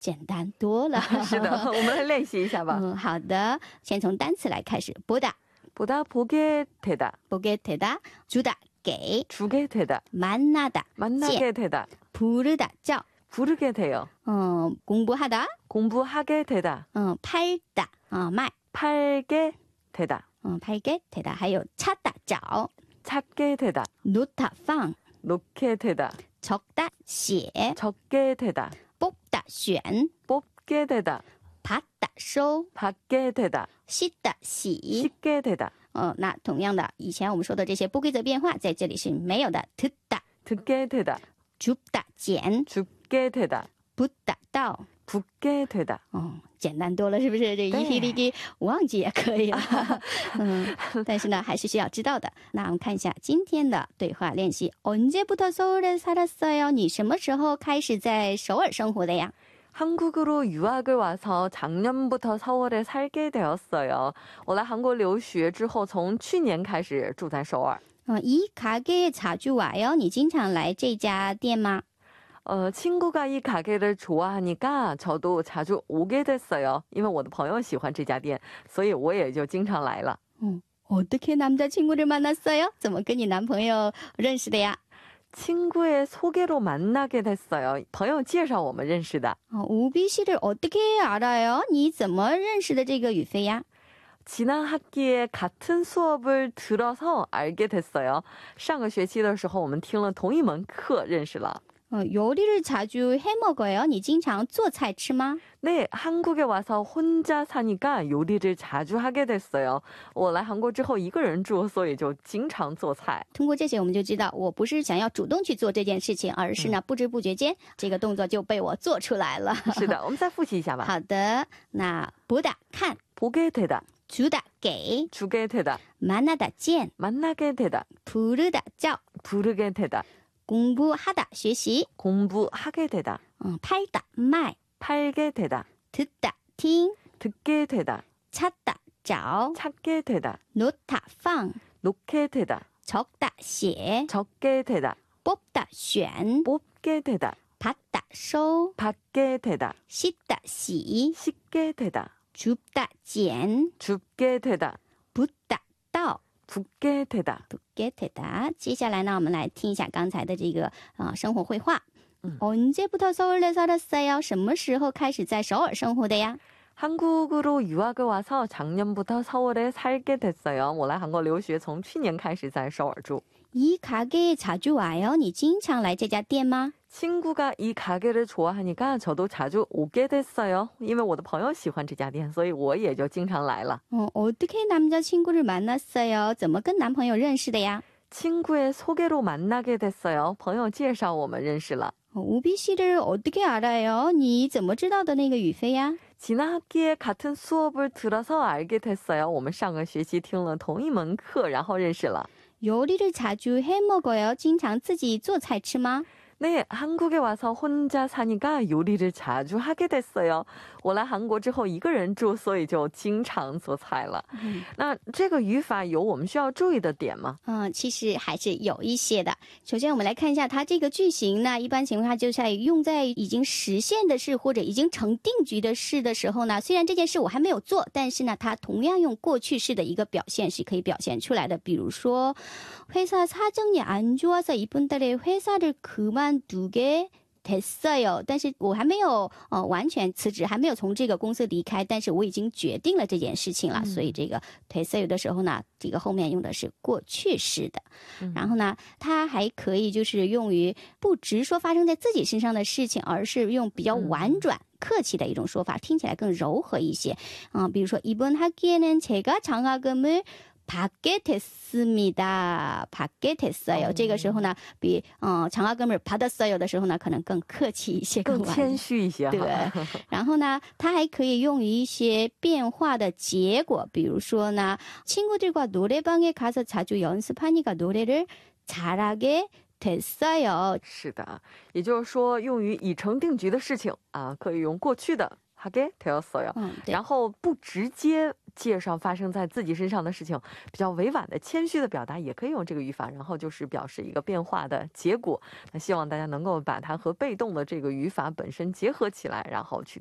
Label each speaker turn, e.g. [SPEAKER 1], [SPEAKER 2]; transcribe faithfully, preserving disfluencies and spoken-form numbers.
[SPEAKER 1] 简单多了。
[SPEAKER 2] 是的，我们来练习一下吧。
[SPEAKER 1] 嗯，好的，先从单词来开始。보다
[SPEAKER 2] 보다 보게 되다
[SPEAKER 1] 보게 되다 주다给
[SPEAKER 2] 주게 되다
[SPEAKER 1] 만나다
[SPEAKER 2] 만나게 되다
[SPEAKER 1] 부르다 叫
[SPEAKER 2] 부르게 돼요.
[SPEAKER 1] 어, 공부하다
[SPEAKER 2] 공부하게 되다
[SPEAKER 1] 어, 팔다 어, 卖
[SPEAKER 2] 팔게 되다
[SPEAKER 1] 어, 팔게 되다 还有 찾다 找
[SPEAKER 2] 찾게 되다
[SPEAKER 1] 놓다 放
[SPEAKER 2] 놓게 되다
[SPEAKER 1] 적다 写
[SPEAKER 2] 적게 되다
[SPEAKER 1] 뽑다 选
[SPEAKER 2] 뽑게 되다
[SPEAKER 1] 받다 收
[SPEAKER 2] 받게 되다
[SPEAKER 1] 씻다 洗
[SPEAKER 2] 씻게 되다
[SPEAKER 1] 哦，那同样的，以前我们说的这些不规则变化，在这里是没有的。듣다
[SPEAKER 2] 듣게 되다
[SPEAKER 1] 줍다 捡
[SPEAKER 2] 줍게 되다
[SPEAKER 1] 붙다 到
[SPEAKER 2] 붙게 되다
[SPEAKER 1] 哦，简单多了，是不是？这一题给忘记也可以了。嗯，但是呢，还是需要知道的。那我们看一下今天的对话练习。언제부터 서울에 살았어요？你什么时候开始在首尔生活的呀？
[SPEAKER 2] 한국으로 유학을 와서 작년부터 서울에 살게 되었어요. 我来韩国留学之后从去年开始住在首尔。
[SPEAKER 1] 어, 이 가게에 자주 와요? 你经常来这家店吗?
[SPEAKER 2] 어, 친구가 이 가게를 좋아하니까 저도 자주 오게 됐어요. 因为我的朋友喜欢这家店，所以我也就经常来了。
[SPEAKER 1] 어, 어떻게 남자친구를 만났어요? 怎么跟你男朋友认识的呀?
[SPEAKER 2] 친구의 소개로 만나게 됐어요. 朋友介绍我们认识的。
[SPEAKER 1] 어, 우비 씨를 어떻게 알아요? 你怎么认识的这个宇飞呀?
[SPEAKER 2] 지난 학기에 같은 수업을 들어서 알게 됐어요. 上个学期的时候我们听了同一门课认识了。
[SPEAKER 1] 어, 요리를 자주 해 먹어요? 你经常做菜吃吗?
[SPEAKER 2] 네, 한국에 와서 혼자 사니까 요리를 자주 하게 됐어요. 我来韩国之后一个人住，所以就经常做菜。
[SPEAKER 1] 通过这些我们就知道，我不是想要主动去做这件事情，而是呢不知不觉间这个动作就被我做出来了。
[SPEAKER 2] 是的，我们再复习一下吧。
[SPEAKER 1] 好的，那보다看
[SPEAKER 2] 보게 되다
[SPEAKER 1] 주다给
[SPEAKER 2] 주게 되다
[SPEAKER 1] 만나다见
[SPEAKER 2] 만나게 되다
[SPEAKER 1] 부르다 叫
[SPEAKER 2] 부르게 되다
[SPEAKER 1] 공부하다 学习
[SPEAKER 2] 공부하게 되다
[SPEAKER 1] 음, 팔다 卖
[SPEAKER 2] 팔게 되다
[SPEAKER 1] 듣다 听
[SPEAKER 2] 듣게 되다
[SPEAKER 1] 찾다 找
[SPEAKER 2] 찾게 되다
[SPEAKER 1] 놓다 放
[SPEAKER 2] 놓게 되다
[SPEAKER 1] 적다 写
[SPEAKER 2] 적게 되다
[SPEAKER 1] 뽑다 选
[SPEAKER 2] 뽑게 되다
[SPEAKER 1] 받다 收
[SPEAKER 2] 받게 되다
[SPEAKER 1] 씻다 洗
[SPEAKER 2] 씻게 되다
[SPEAKER 1] 줍다 捡
[SPEAKER 2] 줍게 되다
[SPEAKER 1] 붙다 到
[SPEAKER 2] 붙게 되다
[SPEAKER 1] 붙게 되다 接下来呢我们来听一下刚才的这个呃生活绘画
[SPEAKER 2] 음.
[SPEAKER 1] 언제부터 서울에 살았어요? 什么时候开始在首尔生活的呀?
[SPEAKER 2] 한국으로 유학을 와서 작년부터 서울에 살게 됐어요. 我来韩国留学从去年开始在首尔住。
[SPEAKER 1] 이 가게에 자주 와요? 你经常来这家店吗?
[SPEAKER 2] 친구가 이 가게를 좋아하니까 저도 자주 오게 됐어요. 因为我的朋友喜欢这家店，所以我也就经常来了。
[SPEAKER 1] 어, 어떻게 남자친구를 만났어요? 怎么跟男朋友认识的呀?
[SPEAKER 2] 친구의 소개로 만나게 됐어요. 朋友介绍我们认识了。
[SPEAKER 1] 어, 우비 씨를 어떻게 알아요? 你怎么知道的那个宇飞呀?
[SPEAKER 2] 지난 학기에 같은 수업을 들어서 알게 됐어요. 我们上个学期听了同一门课，然后认识了。
[SPEAKER 1] 요리를 자주 해 먹어요? 经常自己做菜吃吗?
[SPEAKER 2] 네, 한국에 와서 혼자 사니까 요리를 자주 하게 됐어요. 我来韩国之后一个人住，所以就经常做菜了。
[SPEAKER 1] 음.
[SPEAKER 2] 那这个语法有我们需要注意的点吗？
[SPEAKER 1] 嗯，其实还是有一些的。首先我们来看一下它这个句型呢，一般情况下就是在用在已经实现的事或者已经成定局的事的时候呢，虽然这件事我还没有做，但是呢它同样用过去式的一个表现是可以表现出来的。比如说 회사 사정이 안 좋아서 이번 달에 회사를 그만두게 됐어요. 但是我还没有呃完全辞职，还没有从这个公司离开，但是我已经决定了这件事情了。嗯、所以这个 됐어요 的时候呢，这个后面用的是过去式的。嗯、然后呢，它还可以就是用于不直说发生在自己身上的事情，而是用比较婉转。嗯 客气的一种说法，听起来更柔和一些。嗯、呃，比如说 이번 학기에는 제가 장학금을 받게 됐습니다. 받게 됐어요. 어. 这个时候呢，比嗯、呃、장학금을 받았어요 的时候呢，可能更客气一些，
[SPEAKER 2] 更谦虚一些。对。
[SPEAKER 1] 然后呢，它还可以用于一些变化的结果，比如说呢，친구들과 노래방에 가서 자주 연습하니까 노래를 잘하게 됐어요.
[SPEAKER 2] 是的，也就是说，用于已成定局的事情啊，可以用过去的。 하게 되었어요.
[SPEAKER 1] 嗯，对，
[SPEAKER 2] 然后不直接介绍发生在自己身上的事情，比较委婉的谦虚的表达也可以用这个语法，然后就是表示一个变化的结果。那希望大家能够把它和被动的这个语法本身结合起来，然后去